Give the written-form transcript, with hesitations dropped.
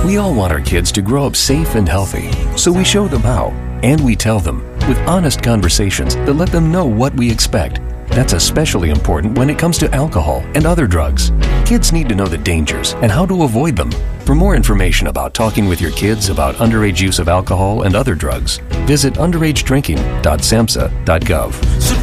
We all want our kids to grow up safe and healthy, so we show them how, and we tell them with honest conversations that let them know what we expect. That's especially important when it comes to alcohol and other drugs. Kids need to know the dangers and how to avoid them. For more information about talking with your kids about underage use of alcohol and other drugs, visit underagedrinking.samhsa.gov.